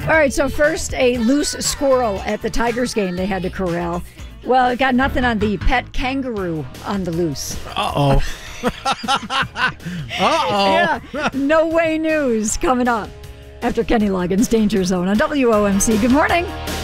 All right, so first, a loose squirrel at the Tigers game they had to corral. Well, it got nothing on the pet kangaroo on the loose. Uh-oh. Uh-oh. Yeah, no way news coming up after Kenny Loggins' Danger Zone on WOMC. Good morning.